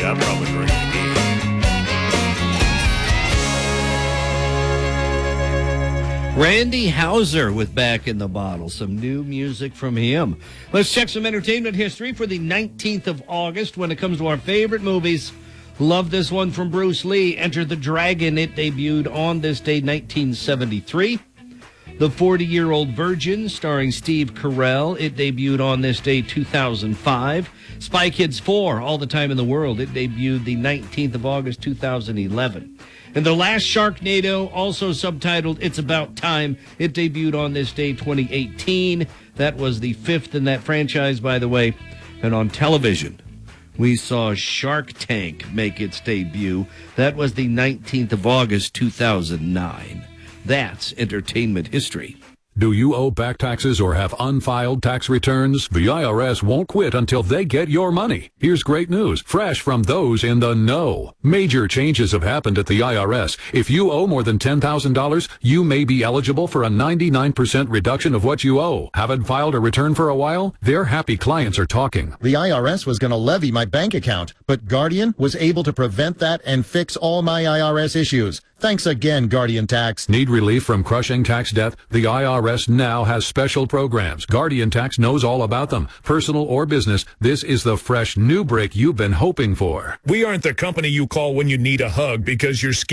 I'm probably great again. Randy Houser with Back in the Bottle. Some new music from him. Let's check some entertainment history for the 19th of August when it comes to our favorite movies. Love this one from Bruce Lee. Enter the Dragon. It debuted on this day, 1973. The 40-Year-Old Virgin, starring Steve Carell. It debuted on this day, 2005. Spy Kids 4, All the Time in the World. It debuted the 19th of August, 2011. And The Last Sharknado, also subtitled It's About Time. It debuted on this day, 2018. That was the fifth in that franchise, by the way. And on television, we saw Shark Tank make its debut. That was the 19th of August, 2009. That's entertainment history. Do you owe back taxes or have unfiled tax returns? The IRS won't quit until they get your money. Here's great news, fresh from those in the know. Major changes have happened at the IRS. If you owe more than $10,000, you may be eligible for a 99% reduction of what you owe. Haven't filed a return for a while? Their happy clients are talking. The IRS was going to levy my bank account, but Guardian was able to prevent that and fix all my IRS issues. Thanks again, Guardian Tax. Need relief from crushing tax debt? The IRS now has special programs. Guardian Tax knows all about them. Personal or business, this is the fresh new break you've been hoping for. We aren't the company you call when you need a hug because you're scared.